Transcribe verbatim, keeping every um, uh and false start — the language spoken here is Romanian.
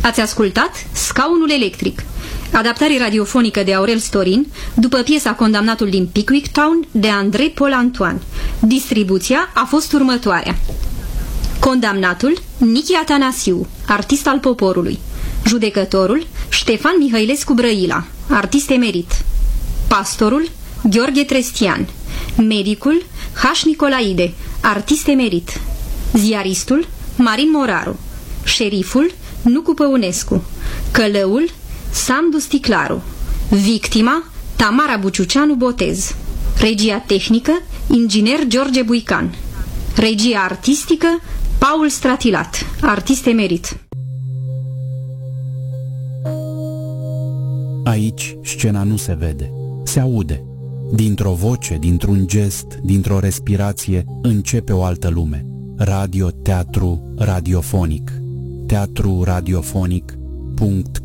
Ați ascultat Scaunul electric, adaptare radiofonică de Aurel Storin, după piesa Condamnatul din Pickwick Town de André Paul Antoine. Distribuția a fost următoarea: Condamnatul, Nichi Atanasiu, artist al poporului. Judecătorul, Ștefan Mihailescu Brăila, artist emerit. Pastorul, Gheorghe Trestian. Medicul, H. Nicolaide, artist emerit. Ziaristul, Marin Moraru. Șeriful, Nucu Păunescu. Călăul, Sandu Sticlaru. Victima, Tamara Buciuceanu Botez. Regia tehnică, inginer George Buican. Regia artistică, Paul Stratilat, artist emerit. Aici scena nu se vede, se aude. Dintr-o voce, dintr-un gest, dintr-o respirație, începe o altă lume. Radio, teatru, radiofonic. teatru radiofonic punct